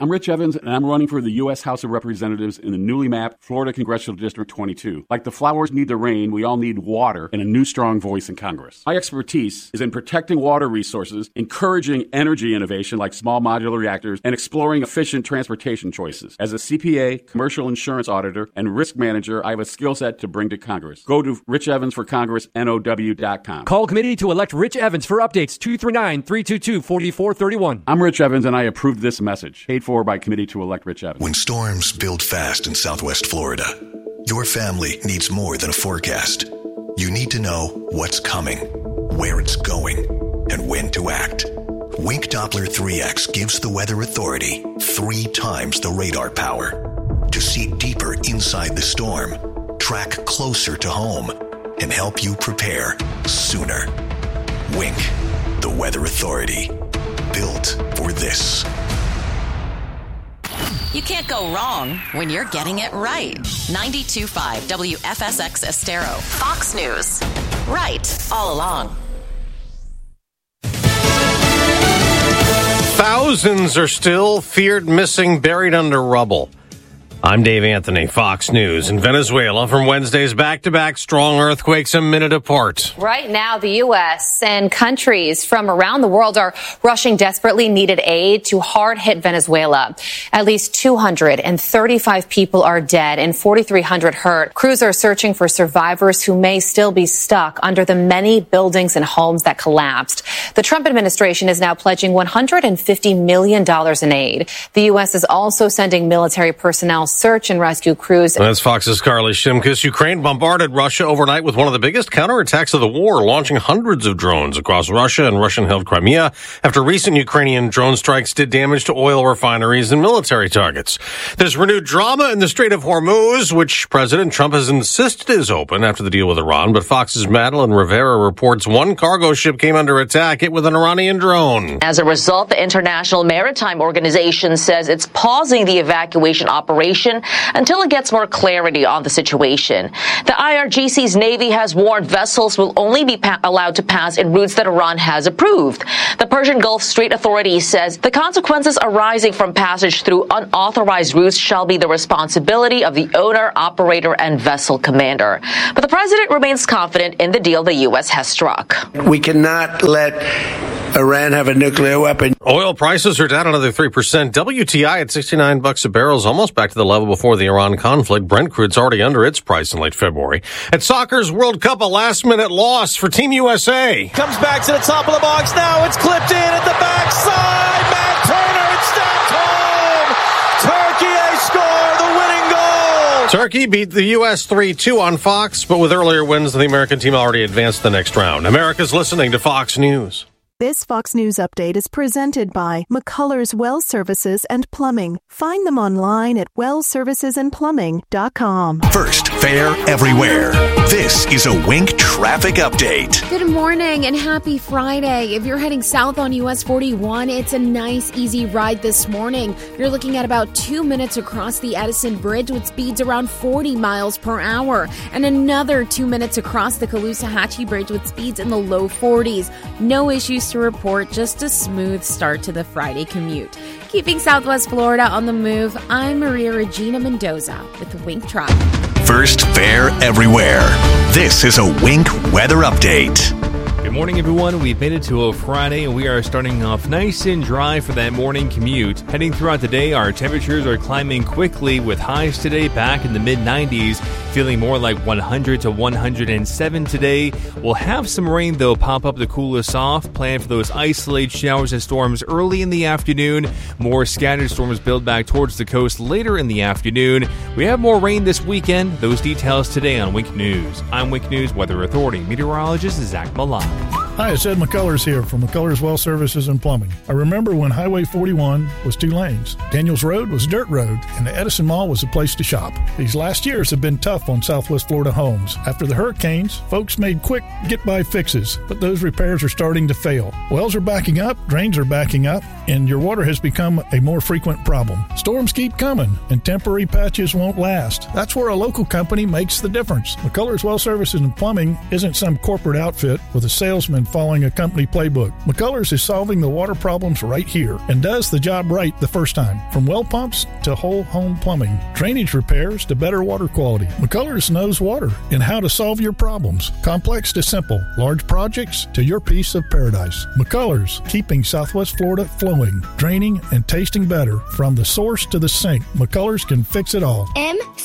I'm Rich Evans, and I'm running for the U.S. House of Representatives in the newly mapped Florida Congressional District 22. Like the flowers need the rain, we all need water and a new strong voice in Congress. My expertise is in protecting water resources, encouraging energy innovation like small modular reactors, and exploring efficient transportation choices. As a CPA, commercial insurance auditor, and risk manager, I have a skill set to bring to Congress. Go to richevansforcongressnow.com. Call committee to elect Rich Evans for updates 239-322-4431. I'm Rich Evans, and I approve this message. Paid for by committee to elect Rich Evans. When storms build fast in Southwest Florida, your family needs more than a forecast. You need to know what's coming, where it's going, and when to act. Wink Doppler 3X gives the Weather Authority 3 times the radar power to see deeper inside the storm, track closer to home, and help you prepare sooner. Wink, the Weather Authority. Built for this. You can't go wrong when you're getting it right. 92.5 WFSX Estero. Fox News. Right all along. Thousands are still feared missing, buried under rubble. I'm Dave Anthony, Fox News. In Venezuela, from Wednesday's back-to-back strong earthquakes a minute apart. Right now, the U.S. and countries from around the world are rushing desperately needed aid to hard-hit Venezuela. At least 235 people are dead and 4,300 hurt. Crews are searching for survivors who may still be stuck under the many buildings and homes that collapsed. The Trump administration is now pledging $150 million in aid. The U.S. is also sending military personnel search and rescue crews. That's Fox's Carly Shimkus. Ukraine bombarded Russia overnight with one of the biggest counterattacks of the war, launching hundreds of drones across Russia and Russian-held Crimea after recent Ukrainian drone strikes did damage to oil refineries and military targets. There's renewed drama in the Strait of Hormuz, which President Trump has insisted is open after the deal with Iran, but Fox's Madeline Rivera reports one cargo ship came under attack, hit with an Iranian drone. As a result, the International Maritime Organization says it's pausing the evacuation operation until it gets more clarity on the situation. The IRGC's Navy has warned vessels will only be allowed to pass in routes that Iran has approved. The Persian Gulf Strait Authority says the consequences arising from passage through unauthorized routes shall be the responsibility of the owner, operator, and vessel commander. But the president remains confident in the deal the U.S. has struck. We cannot let Iran have a nuclear weapon. Oil prices are down another 3%. WTI at $69 a barrel is almost back to the level before the Iran conflict. Brent crude's already under its price in late February. At soccer's World Cup, a last-minute loss for Team USA. Comes back to the top of the box now. It's clipped in at the backside. Matt Turner, it's stopped home. Turkey, they score the winning goal. Turkey beat the U.S. 3-2 on Fox, but with earlier wins, the American team already advanced the next round. America's listening to Fox News. This Fox News update is presented by McCullers Well Services and Plumbing. Find them online at wellservicesandplumbing.com. First, fair everywhere. This is a Wink traffic update. Good morning and happy Friday. If you're heading south on US 41, it's a nice, easy ride this morning. You're looking at about 2 minutes across the Edison Bridge with speeds around 40 miles per hour, and another 2 minutes across the Caloosahatchee Bridge with speeds in the low 40s. No issues to report, just a smooth start to the Friday commute. Keeping Southwest Florida on the move, I'm Maria Regina Mendoza with Wink Traffic. First, fair everywhere. This is a Wink weather update. Good morning, everyone. We've made it to a Friday, and we are starting off nice and dry for that morning commute. Heading throughout the day, our temperatures are climbing quickly with highs today back in the mid-90s, feeling more like 100 to 107 today. We'll have some rain, though, pop up to cool us off. Plan for those isolated showers and storms early in the afternoon. More scattered storms build back towards the coast later in the afternoon. We have more rain this weekend. Those details today on Wink News. I'm Wink News Weather Authority meteorologist Zach Malak. Hi, it's Ed McCullers here from McCullers Well Services and Plumbing. I remember when Highway 41 was 2 lanes. Daniels Road was a dirt road, and the Edison Mall was the place to shop. These last years have been tough on Southwest Florida homes. After the hurricanes, folks made quick get-by fixes, but those repairs are starting to fail. Wells are backing up, drains are backing up, and your water has become a more frequent problem. Storms keep coming, and temporary patches won't last. That's where a local company makes the difference. McCullers Well Services and Plumbing isn't some corporate outfit with a salesman than following a company playbook. McCullers is solving the water problems right here and does the job right the first time. From well pumps to whole home plumbing, drainage repairs to better water quality, McCullers knows water and how to solve your problems. Complex to simple, large projects to your piece of paradise. McCullers, keeping Southwest Florida flowing, draining, and tasting better. From the source to the sink, McCullers can fix it all.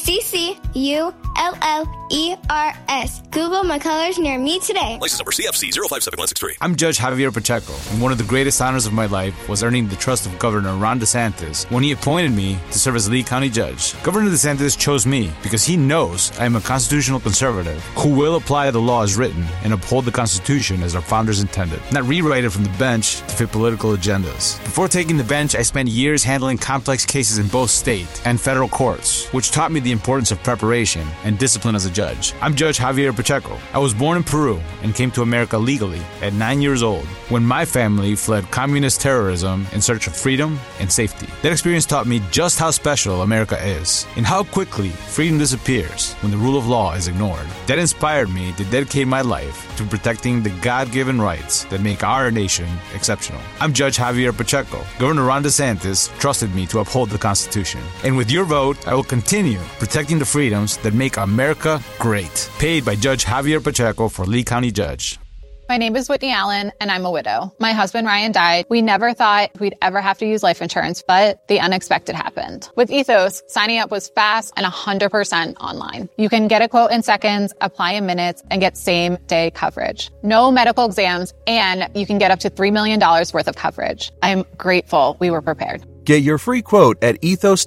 McCullers. Google McCullers near me today. License number CFC 057163. I'm Judge Javier Pacheco, and one of the greatest honors of my life was earning the trust of Governor Ron DeSantis when he appointed me to serve as Lee County Judge. Governor DeSantis chose me because he knows I am a constitutional conservative who will apply the law as written and uphold the Constitution as our founders intended, not rewrite it from the bench to fit political agendas. Before taking the bench, I spent years handling complex cases in both state and federal courts, which taught me the importance of preparation and discipline as a judge. I'm Judge Javier Pacheco. I was born in Peru and came to America legally at 9 years old when my family fled communist terrorism in search of freedom and safety. That experience taught me just how special America is and how quickly freedom disappears when the rule of law is ignored. That inspired me to dedicate my life to protecting the God-given rights that make our nation exceptional. I'm Judge Javier Pacheco. Governor Ron DeSantis trusted me to uphold the Constitution. And with your vote, I will continue protecting the freedoms that make America great. Paid by Judge Javier Pacheco for Lee County Judge. My name is Whitney Allen, and I'm a widow. My husband, Ryan, died. We never thought we'd ever have to use life insurance, but the unexpected happened. With Ethos, signing up was fast and 100% online. You can get a quote in seconds, apply in minutes, and get same-day coverage. No medical exams, and you can get up to $3 million worth of coverage. I'm grateful we were prepared. Get your free quote at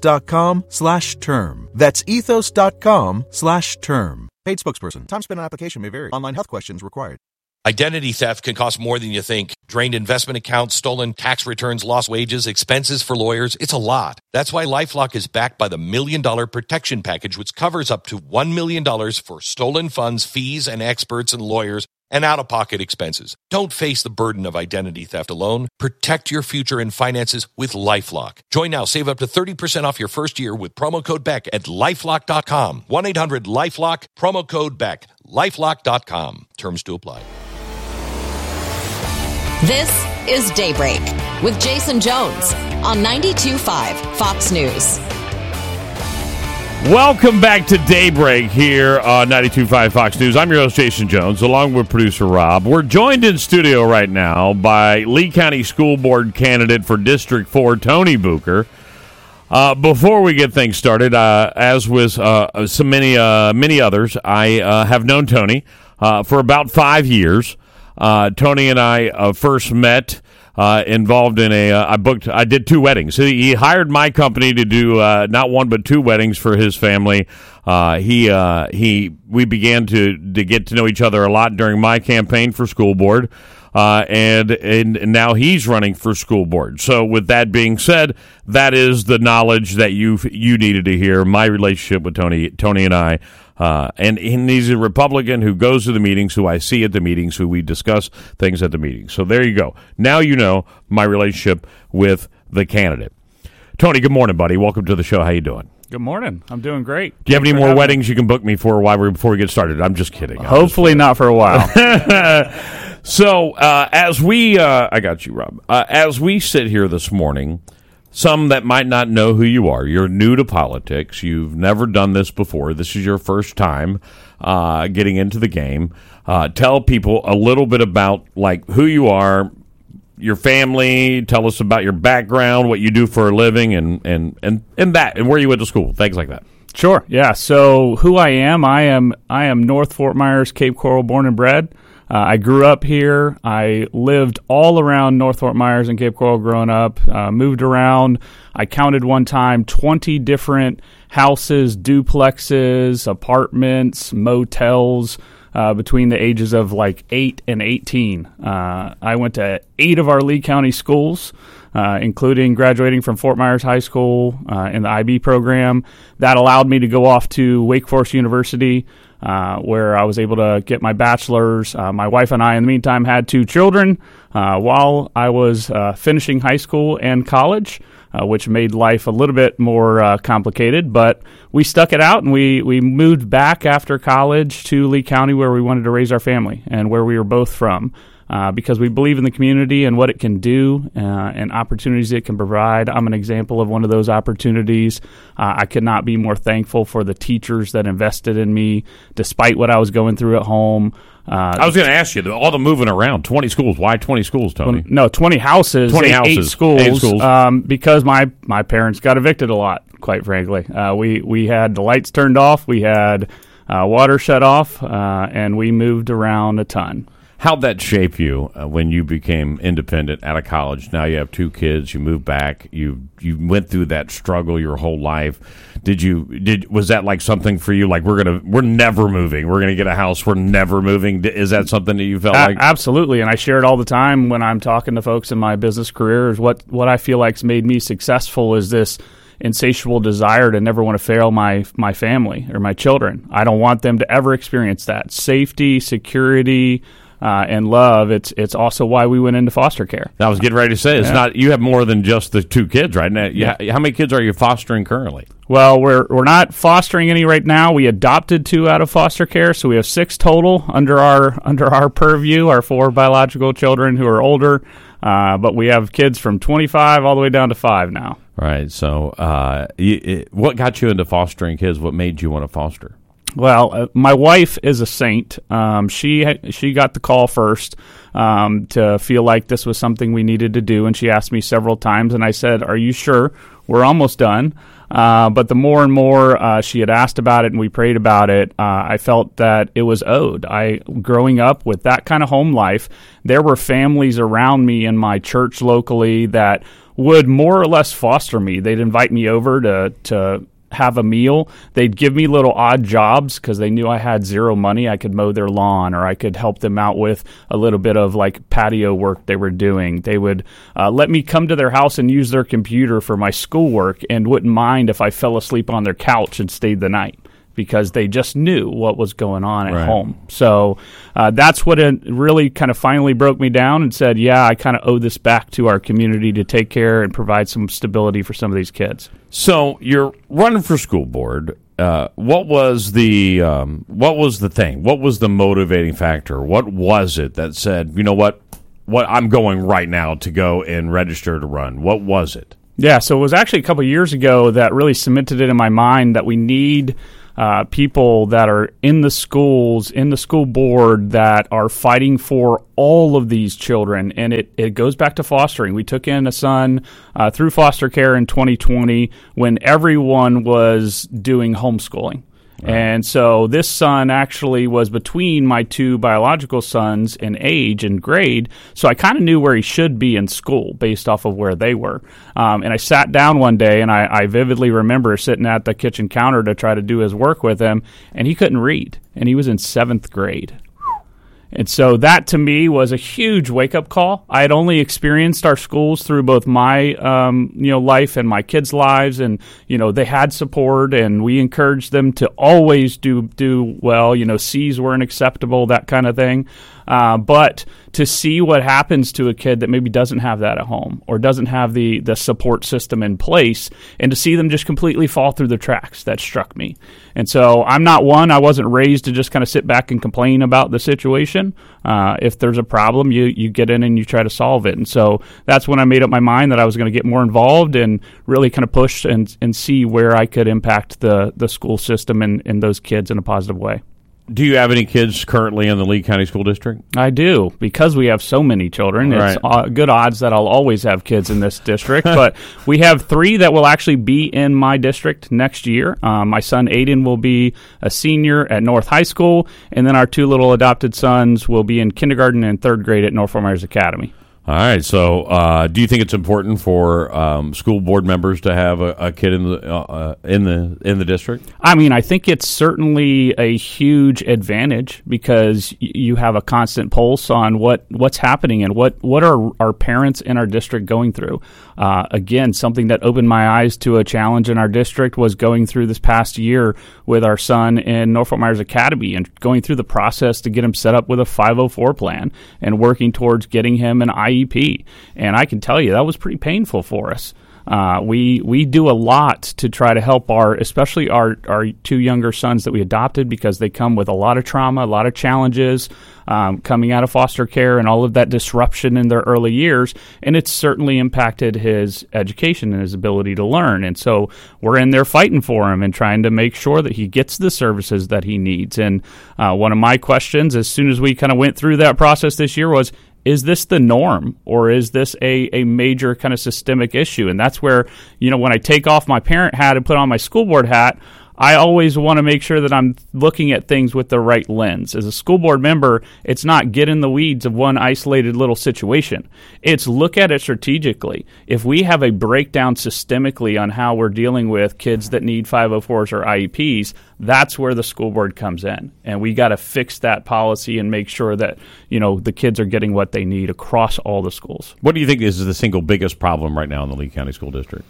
ethos.com/term. That's ethos.com/term. Paid spokesperson. Time spent on application may vary. Online health questions required. Identity theft can cost more than you think. Drained investment accounts, stolen tax returns, lost wages, expenses for lawyers. It's a lot. That's why LifeLock is backed by the $1 Million Protection Package, which covers up to $1 million for stolen funds, fees, and experts and lawyers, and out-of-pocket expenses. Don't face the burden of identity theft alone. Protect your future and finances with LifeLock. Join now. Save up to 30% off your first year with promo code BECK at LifeLock.com. 1-800-LifeLock, promo code BECK. LifeLock.com. Terms to apply. This is Daybreak with Jason Jones on 92.5 Fox News. Welcome back to Daybreak here on 92.5 Fox News. I'm your host, Jason Jones, along with producer Rob. We're joined in studio right now by Lee County School Board candidate for District 4, Tony Bucher. Before we get things started, as with many others, I have known Tony for about 5 years. Tony and I first met involved in I did 2 weddings. He hired my company to do not one but 2 weddings for his family. We began to get to know each other a lot during my campaign for school board. And now he's running for school board. So with that being said, that is the knowledge that you needed to hear. My relationship with Tony and I, and he's a Republican who goes to the meetings, who I see at the meetings, who we discuss things at the meetings. So there you go. Now you know my relationship with the candidate. Tony, good morning, buddy. Welcome to the show. How you doing? Good morning. I'm doing great. Do you have any more weddings you can book me for before we get started? I'm just kidding. Hopefully not for a while. So as we, I got you, Rob. As we sit here this morning, some that might not know who you are, you're new to politics. You've never done this before. This is your first time getting into the game. Tell people a little bit about like who you are, your family. Tell us about your background, what you do for a living, and that, and where you went to school, things like that. Sure. Yeah. So who I am North Fort Myers, Cape Coral, born and bred. I grew up here. I lived all around North Fort Myers and Cape Coral growing up, moved around. I counted one time 20 different houses, duplexes, apartments, motels, between the ages of like 8 and 18. I went to 8 of our Lee County schools, including graduating from Fort Myers High School in the IB program. That allowed me to go off to Wake Forest University, where I was able to get my bachelor's. My wife and I, in the meantime, had 2 children while I was finishing high school and college, which made life a little bit more complicated. But we stuck it out, and we moved back after college to Lee County, where we wanted to raise our family and where we were both from. because we believe in the community and what it can do and opportunities it can provide. I'm an example of one of those opportunities. I could not be more thankful for the teachers that invested in me despite what I was going through at home. I was going to ask you, all the moving around, 20 schools. Why 20 schools, Tony? No, 20 houses. 20 houses. 8 schools. 8 schools. Because my parents got evicted a lot, quite frankly. We had the lights turned off. We had water shut off, and we moved around a ton. How'd that shape you when you became independent out of college? Now you have 2 kids. You moved back. You went through that struggle your whole life. Was that like something for you? Like we're never moving. We're gonna get a house. We're never moving. Is that something that you felt like? Absolutely, and I share it all the time when I'm talking to folks in my business career. Is what I feel like's made me successful is this insatiable desire to never want to fail my family or my children. I don't want them to ever experience that. Safety, security, and love. It's also why we went into foster care. I was getting ready to say, it's not, you have more than just the 2 kids right now. How many kids are you fostering currently? Well, we're not fostering any right now. We adopted 2 out of foster care, so we have 6 total under our purview, our 4 biological children who are older. But we have kids from 25 all the way down to 5 now. Right. So what got you into fostering kids? What made you want to foster? Well, my wife is a saint. She got the call first to feel like this was something we needed to do, and she asked me several times, and I said, "Are you sure? We're almost done." But the more and more she had asked about it and we prayed about it, I felt that it was owed. Growing up with that kind of home life, there were families around me in my church locally that would more or less foster me. They'd invite me over to have a meal. They'd give me little odd jobs because they knew I had zero money. I could mow their lawn, or I could help them out with a little bit of like patio work they were doing. They would let me come to their house and use their computer for my schoolwork and wouldn't mind if I fell asleep on their couch and stayed the night, because they just knew what was going on at home. So that's what it really kind of finally broke me down and said, yeah, I kind of owe this back to our community to take care and provide some stability for some of these kids. So you're running for school board. What was the thing? What was the motivating factor? What was it that said, you know what I'm going right now to go and register to run? What was it? Yeah, so it was actually a couple of years ago that really cemented it in my mind that we need people that are in the schools, in the school board, that are fighting for all of these children. And it goes back to fostering. We took in a son through foster care in 2020 when everyone was doing homeschooling. And so this son actually was between my 2 biological sons in age and grade, so I kind of knew where he should be in school based off of where they were. And I sat down one day, and I vividly remember sitting at the kitchen counter to try to do his work with him, and he couldn't read, and he was in 7th grade. And so that, to me, was a huge wake-up call. I had only experienced our schools through both my life and my kids' lives, and they had support, and we encouraged them to always do well. C's weren't acceptable, that kind of thing. But to see what happens to a kid that maybe doesn't have that at home or doesn't have the support system in place, and to see them just completely fall through the tracks, that struck me. And so I wasn't raised to just kind of sit back and complain about the situation. If there's a problem, you get in and you try to solve it. And so that's when I made up my mind that I was going to get more involved and really kind of push and see where I could impact the school system and those kids in a positive way. Do you have any kids currently in the Lee County School District? I do, because we have so many children. Right. It's good odds that I'll always have kids in this district. But we have 3 that will actually be in my district next year. My son Aiden will be a senior at North High School, and then our 2 little adopted sons will be in kindergarten and 3rd grade at North Fort Myers Academy. All right. So, do you think it's important for school board members to have a kid in the district? I mean, I think it's certainly a huge advantage because you have a constant pulse on what's happening and what are our parents in our district going through. Again, something that opened my eyes to a challenge in our district was going through this past year with our son in North Fort Myers Academy and going through the process to get him set up with a 504 plan and working towards getting him an IEP. And I can tell you that was pretty painful for us. We do a lot to try to help especially our two younger sons that we adopted, because they come with a lot of trauma, a lot of challenges, coming out of foster care and all of that disruption in their early years. And it's certainly impacted his education and his ability to learn. And so we're in there fighting for him and trying to make sure that he gets the services that he needs. And one of my questions, as soon as we kind of went through that process this year, was, is this the norm, or is this a major kind of systemic issue? And that's where, when I take off my parent hat and put on my school board hat, I always want to make sure that I'm looking at things with the right lens. As a school board member, it's not get in the weeds of one isolated little situation. It's look at it strategically. If we have a breakdown systemically on how we're dealing with kids that need 504s or IEPs, that's where the school board comes in. And we got to fix that policy and make sure that, the kids are getting what they need across all the schools. What do you think is the single biggest problem right now in the Lee County School District?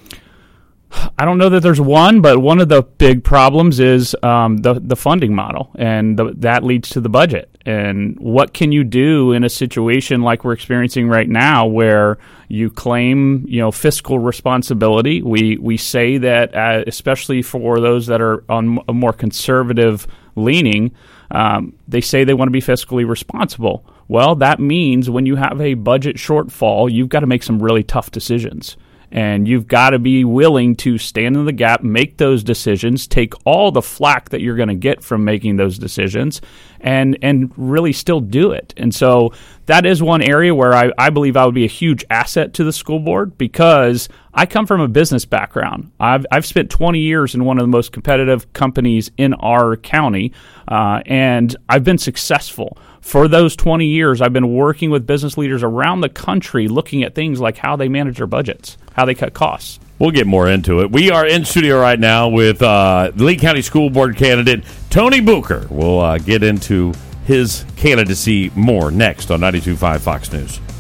I don't know that there's one, but one of the big problems is the funding model, and that leads to the budget. And what can you do in a situation like we're experiencing right now, where you claim fiscal responsibility? We say that, especially for those that are on a more conservative leaning, they say they want to be fiscally responsible. Well, that means when you have a budget shortfall, you've got to make some really tough decisions. And you've got to be willing to stand in the gap, make those decisions, take all the flack that you're going to get from making those decisions, and really still do it. And so that is one area where I believe I would be a huge asset to the school board, because I come from a business background. I've spent 20 years in one of the most competitive companies in our county, and I've been successful. For those 20 years, I've been working with business leaders around the country, looking at things like how they manage their budgets, how they cut costs. We'll get more into it. We are in studio right now with Lee County School Board candidate Tony Bucher. We'll get into his candidacy more next on 92.5 Fox News.